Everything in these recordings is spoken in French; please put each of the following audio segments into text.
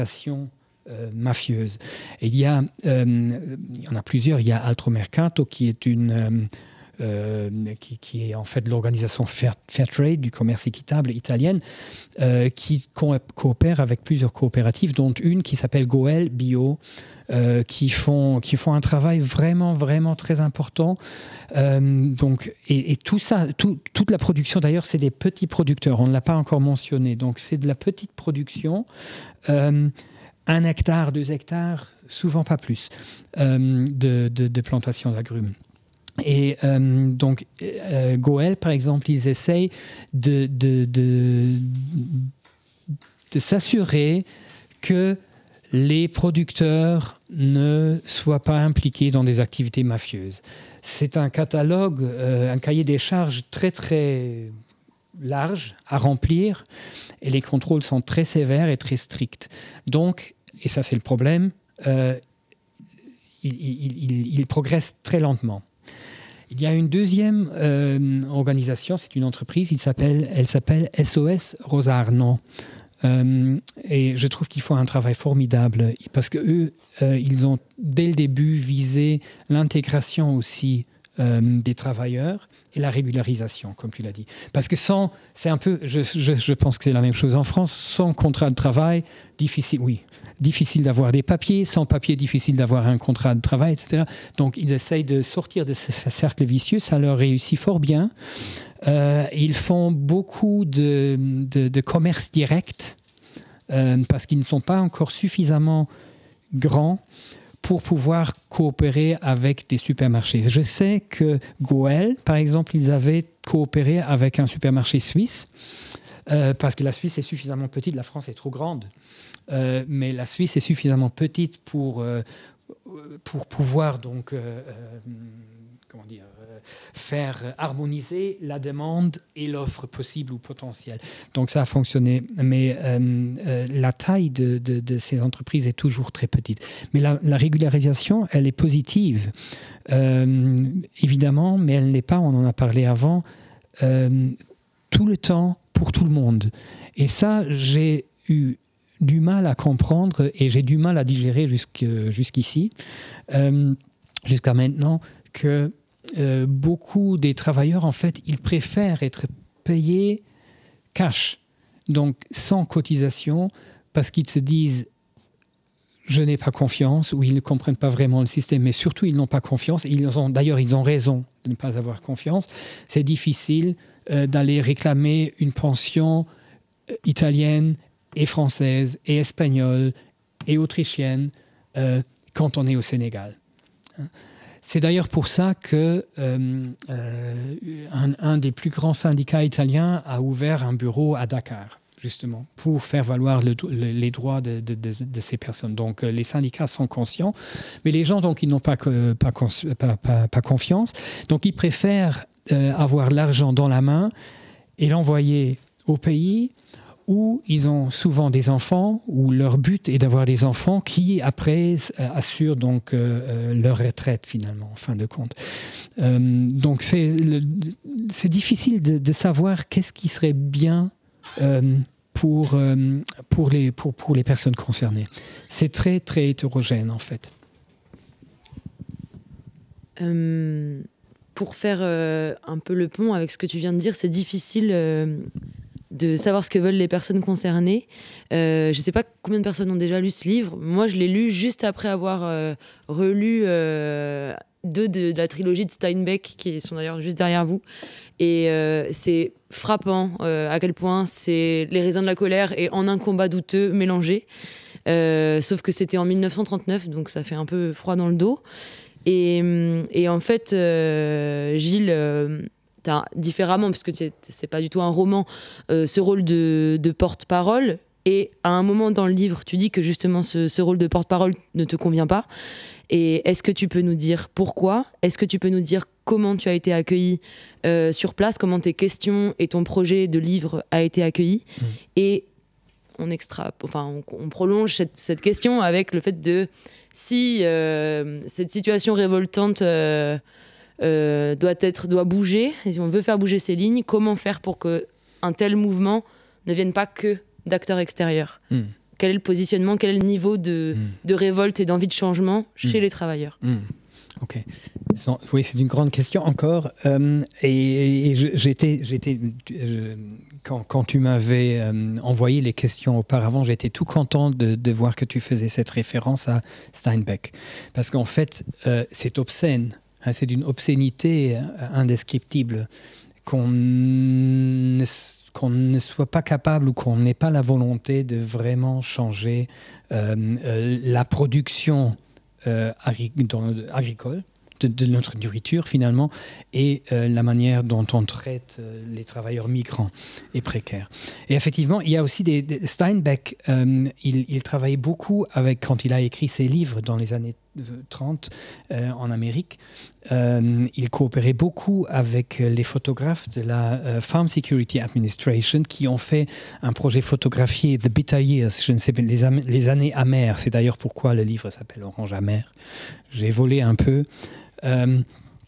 mafieuse. Et il y en a plusieurs. Il y a Altromercato qui est qui est en fait l'organisation Fairtrade du commerce équitable italienne, qui coopère avec plusieurs coopératives, dont une qui s'appelle Goel Bio, qui font un travail vraiment, vraiment très important. Et tout ça, toute la production, d'ailleurs, c'est des petits producteurs. On ne l'a pas encore mentionné. Donc, c'est de la petite production. 1 hectare, 2 hectares, souvent pas plus, de plantation d'agrumes. Et Goel, par exemple, ils essayent de s'assurer que les producteurs ne soient pas impliqués dans des activités mafieuses. C'est un catalogue, un cahier des charges très, très large à remplir, et les contrôles sont très sévères et très stricts. Donc, et ça c'est le problème, il progresse très lentement. Il y a une deuxième organisation, c'est une entreprise, elle s'appelle SOS Rosarno. Et je trouve qu'ils font un travail formidable parce qu'eux, ils ont dès le début visé l'intégration aussi des travailleurs et la régularisation, comme tu l'as dit. Parce que c'est un peu, je pense que c'est la même chose en France, sans contrat de travail, difficile d'avoir des papiers, sans papiers, difficile d'avoir un contrat de travail, etc. Donc, ils essayent de sortir de ce cercle vicieux, ça leur réussit fort bien. Ils font beaucoup de commerce direct parce qu'ils ne sont pas encore suffisamment grands pour pouvoir coopérer avec des supermarchés. Je sais que Goel, par exemple, ils avaient coopéré avec un supermarché suisse parce que la Suisse est suffisamment petite, la France est trop grande. Mais la Suisse est suffisamment petite pour pouvoir donc faire harmoniser la demande et l'offre possible ou potentielle. Donc ça a fonctionné, mais la taille de ces entreprises est toujours très petite. Mais la régularisation, elle est positive, évidemment, mais elle n'est pas, on en a parlé avant, tout le temps pour tout le monde. Et ça, j'ai eu du mal à comprendre et j'ai du mal à digérer jusqu'ici, jusqu'à maintenant, que beaucoup des travailleurs, en fait, ils préfèrent être payés cash, donc sans cotisation, parce qu'ils se disent « je n'ai pas confiance » ou ils ne comprennent pas vraiment le système, mais surtout ils n'ont pas confiance. D'ailleurs, ils ont raison de ne pas avoir confiance. C'est difficile d'aller réclamer une pension italienne et française et espagnole et autrichienne quand on est au Sénégal. C'est d'ailleurs pour ça que un des plus grands syndicats italiens a ouvert un bureau à Dakar, justement, pour faire valoir les droits de ces personnes. Donc, les syndicats sont conscients, mais les gens, donc, ils n'ont pas confiance. Donc, ils préfèrent avoir l'argent dans la main et l'envoyer au pays où ils ont souvent des enfants, où leur but est d'avoir des enfants qui, après, assurent donc leur retraite, finalement, en fin de compte. Donc, c'est difficile de savoir qu'est-ce qui serait bien pour les personnes concernées. C'est très, très hétérogène, en fait. Pour faire un peu le pont avec ce que tu viens de dire, c'est difficile de savoir ce que veulent les personnes concernées. Je ne sais pas combien de personnes ont déjà lu ce livre. Moi, je l'ai lu juste après avoir relu deux de la trilogie de Steinbeck, qui sont d'ailleurs juste derrière vous. Et c'est frappant à quel point c'est les raisins de la colère et En un combat douteux mélangés. Sauf que c'était en 1939, donc ça fait un peu froid dans le dos. Et en fait, Gilles... t'as différemment, puisque c'est pas du tout un roman, ce rôle de porte-parole. Et à un moment dans le livre, tu dis que justement ce rôle de porte-parole ne te convient pas. Et est-ce que tu peux nous dire pourquoi ? Est-ce que tu peux nous dire comment tu as été accueilli sur place ? Comment tes questions et ton projet de livre a été accueilli ? Et on prolonge cette question avec le fait de si cette situation révoltante doit bouger, et si on veut faire bouger ces lignes, comment faire pour qu'un tel mouvement ne vienne pas que d'acteurs extérieurs ? quel est le positionnement, quel est le niveau de révolte et d'envie de changement chez les travailleurs. Ok. Oui, c'est une grande question encore. Quand tu m'avais envoyé les questions auparavant, j'étais tout content de voir que tu faisais cette référence à Steinbeck. Parce qu'en fait, c'est obscène. Hein, c'est d'une obscénité indescriptible qu'on ne soit pas capable ou qu'on n'ait pas la volonté de vraiment changer la production agricole de notre nourriture finalement et la manière dont on traite les travailleurs migrants et précaires. Et effectivement, il y a aussi Steinbeck, il travaillait beaucoup quand il a écrit ses livres dans les années 30 en Amérique. Il coopérait beaucoup avec les photographes de la Farm Security Administration qui ont fait un projet photographié The Bitter Years, je ne sais pas, les années amères. C'est d'ailleurs pourquoi le livre s'appelle Orange amer. J'ai volé un peu. The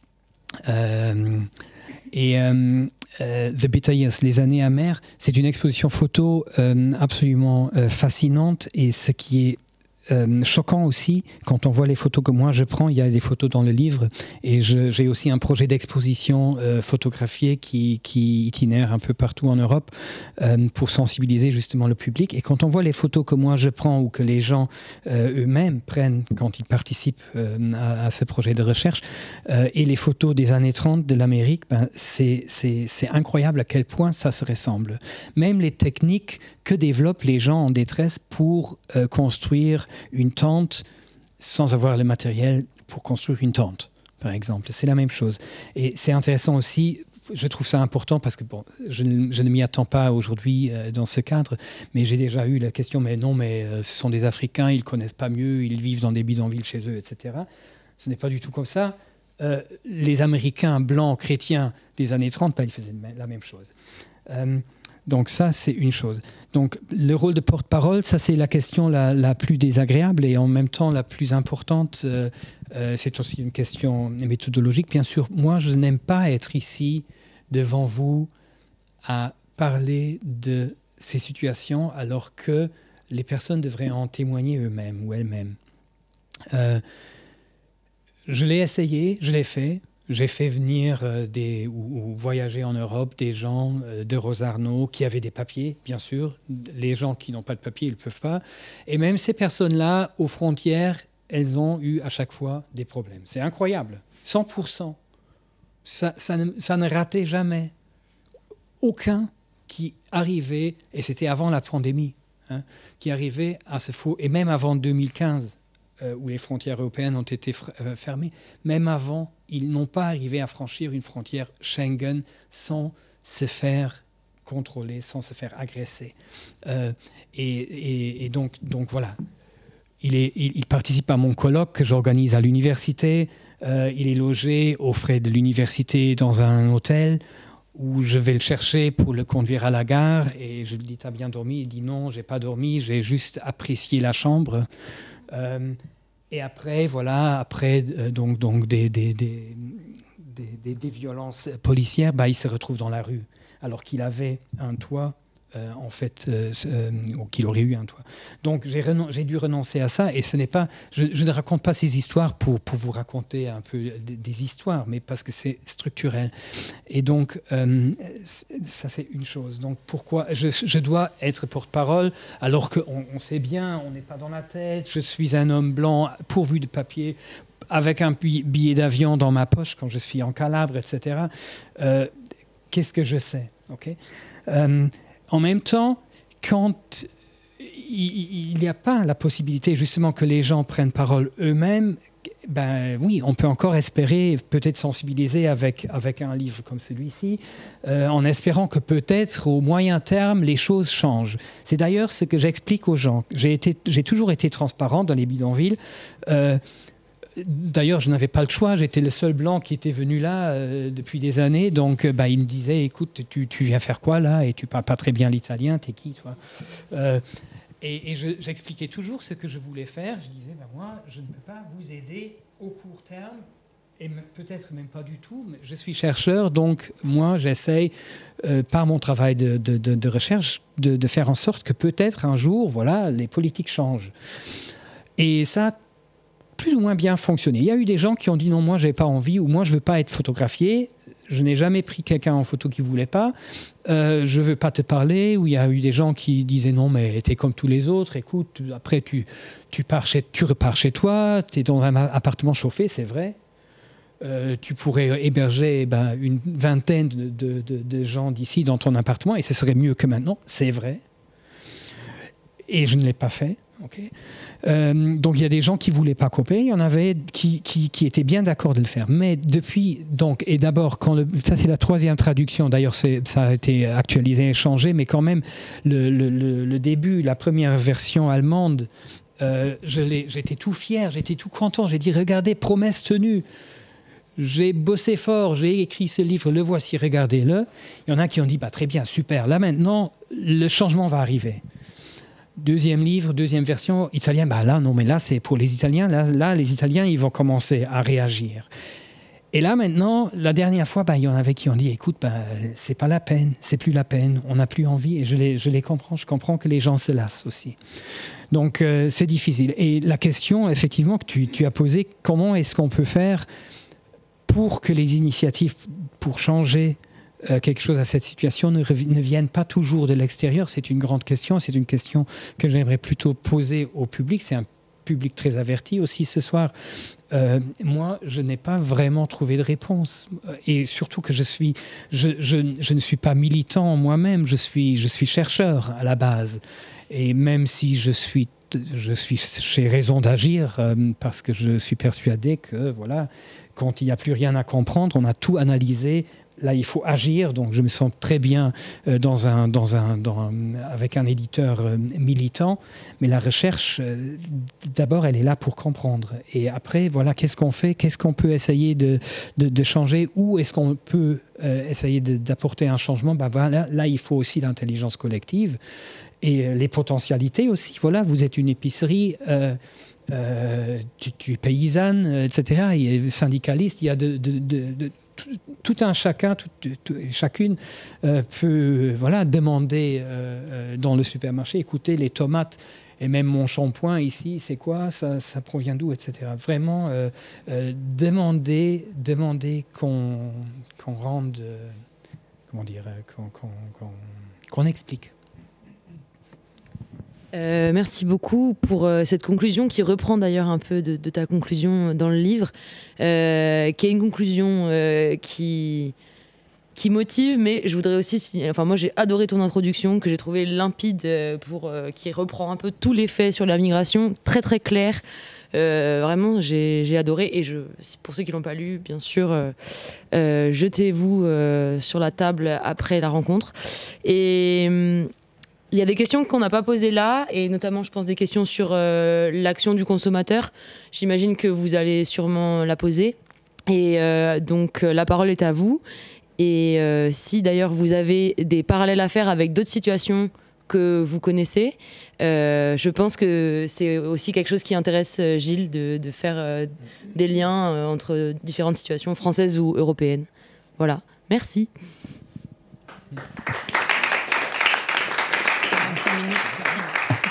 Bitter Years, les années amères, c'est une exposition photo absolument fascinante et ce qui est choquant aussi, quand on voit les photos que moi je prends, il y a des photos dans le livre et j'ai aussi un projet d'exposition photographiée qui itinère un peu partout en Europe pour sensibiliser justement le public. Et quand on voit les photos que moi je prends ou que les gens eux-mêmes prennent quand ils participent à ce projet de recherche et les photos des années 30 de l'Amérique, c'est incroyable à quel point ça se ressemble. Même les techniques que développent les gens en détresse pour construire une tente sans avoir le matériel pour construire une tente, par exemple. C'est la même chose. Et c'est intéressant aussi, je trouve ça important parce que je ne m'y attends pas aujourd'hui dans ce cadre, mais j'ai déjà eu la question, mais ce sont des Africains, ils ne connaissent pas mieux, ils vivent dans des bidonvilles chez eux, etc. Ce n'est pas du tout comme ça. Les Américains blancs chrétiens des années 30, ils faisaient la même chose. Donc ça, c'est une chose. Donc le rôle de porte-parole, ça c'est la question la plus désagréable et en même temps la plus importante. C'est aussi une question méthodologique. Bien sûr, moi, je n'aime pas être ici devant vous à parler de ces situations alors que les personnes devraient en témoigner eux-mêmes ou elles-mêmes. Je l'ai essayé, je l'ai fait. J'ai fait venir ou voyager en Europe des gens de Rosarno qui avaient des papiers, bien sûr. Les gens qui n'ont pas de papiers, ils ne peuvent pas. Et même ces personnes-là, aux frontières, elles ont eu à chaque fois des problèmes. C'est incroyable. 100%. Ça ne ratait jamais. Aucun qui arrivait, et c'était avant la pandémie, qui arrivait à ce faux, et même avant 2015, où les frontières européennes ont été fermées, même avant, ils n'ont pas arrivé à franchir une frontière Schengen sans se faire contrôler, sans se faire agresser. Et donc voilà, il participe à mon colloque que j'organise à l'université, il est logé aux frais de l'université dans un hôtel où je vais le chercher pour le conduire à la gare, et je lui dis « T'as bien dormi ?» Il dit « Non, j'ai pas dormi, j'ai juste apprécié la chambre. » Et après, donc des violences policières, il se retrouve dans la rue, alors qu'il avait un toit, ou qu'il aurait eu un toit. Donc j'ai dû renoncer à ça, et ce n'est pas, je ne raconte pas ces histoires pour vous raconter un peu des histoires, mais parce que c'est structurel. Et donc, ça c'est une chose. Donc pourquoi je dois être porte-parole, alors qu'on sait bien, on n'est pas dans la tête, je suis un homme blanc pourvu de papier, avec un billet d'avion dans ma poche quand je suis en Calabre, etc. Qu'est-ce que je sais, okay? En même temps, quand il n'y a pas la possibilité justement que les gens prennent parole eux-mêmes, oui, on peut encore espérer peut-être sensibiliser avec un livre comme celui-ci, en espérant que peut-être au moyen terme, les choses changent. C'est d'ailleurs ce que j'explique aux gens. J'ai toujours été transparent dans les bidonvilles. D'ailleurs, je n'avais pas le choix, j'étais le seul blanc qui était venu là depuis des années, donc il me disait « Écoute, tu viens faire quoi là? Et tu parles pas très bien l'italien, t'es qui toi ?» Et j'expliquais toujours ce que je voulais faire. Je disais « Moi, je ne peux pas vous aider au court terme Et peut-être même pas du tout, mais je suis chercheur, donc moi j'essaye, par mon travail de recherche, de faire en sorte que peut-être un jour, voilà, les politiques changent. Et ça a plus ou moins bien fonctionné. Il y a eu des gens qui ont dit non, moi j'ai pas envie, ou moi je veux pas être photographié, je n'ai jamais pris quelqu'un en photo qui voulait pas, je veux pas te parler, ou il y a eu des gens qui disaient non mais t'es comme tous les autres, écoute, après tu repars chez toi, t'es dans un appartement chauffé, c'est vrai. Tu pourrais héberger une vingtaine de gens d'ici dans ton appartement et ce serait mieux que maintenant, c'est vrai. Et je ne l'ai pas fait. Okay. Donc il y a des gens qui ne voulaient pas copier, il y en avait qui étaient bien d'accord de le faire. Mais depuis, donc, et d'abord, ça c'est la 3e traduction, d'ailleurs ça a été actualisé et changé, mais quand même, le début, la première version allemande, j'étais tout fier, j'étais tout content, j'ai dit regardez, promesse tenue. J'ai bossé fort, j'ai écrit ce livre, le voici, regardez-le. Il y en a qui ont dit, très bien, super, là maintenant, le changement va arriver. 2e livre, 2e version, italien, là, non, mais là, c'est pour les Italiens, là, les Italiens, ils vont commencer à réagir. Et là, maintenant, la dernière fois, il y en avait qui ont dit, écoute, c'est pas la peine, c'est plus la peine, on n'a plus envie, et je les comprends, je comprends que les gens se lassent aussi. Donc, c'est difficile. Et la question, effectivement, que tu as posée, comment est-ce qu'on peut faire pour que les initiatives pour changer quelque chose à cette situation ne viennent pas toujours de l'extérieur? C'est une grande question, c'est une question que j'aimerais plutôt poser au public. C'est un public très averti aussi ce soir. Moi, je n'ai pas vraiment trouvé de réponse. Et surtout que je ne suis pas militant moi-même, je suis chercheur à la base. Et même si je suis chez Raison d'agir, parce que je suis persuadé que, voilà, quand il n'y a plus rien à comprendre, on a tout analysé. Là, il faut agir. Donc, je me sens très bien avec un éditeur militant. Mais la recherche, d'abord, elle est là pour comprendre. Et après, voilà, qu'est-ce qu'on fait? Qu'est-ce qu'on peut essayer de changer? Où est-ce qu'on peut essayer d'apporter un changement? Voilà, là, il faut aussi l'intelligence collective et les potentialités aussi. Voilà, vous êtes une épicerie... tu es paysanne, etc. Et syndicaliste, il y a tout un chacun, chacune peut demander dans le supermarché, écoutez, les tomates et même mon shampoing ici, c'est quoi, ça provient d'où, etc. Vraiment demander qu'on rende, qu'on explique. Merci beaucoup pour cette conclusion qui reprend d'ailleurs un peu de ta conclusion dans le livre, qui est une conclusion qui motive, mais je voudrais aussi... moi j'ai adoré ton introduction, que j'ai trouvé limpide, qui reprend un peu tous les faits sur la migration, très très clair. Vraiment, j'ai adoré. Et pour ceux qui ne l'ont pas lu, bien sûr, jetez-vous sur la table après la rencontre. Et... il y a des questions qu'on n'a pas posées là, et notamment, je pense, des questions sur l'action du consommateur. J'imagine que vous allez sûrement la poser. Et donc, la parole est à vous. Et si, d'ailleurs, vous avez des parallèles à faire avec d'autres situations que vous connaissez, je pense que c'est aussi quelque chose qui intéresse Gilles, de faire des liens entre différentes situations françaises ou européennes. Voilà. Merci.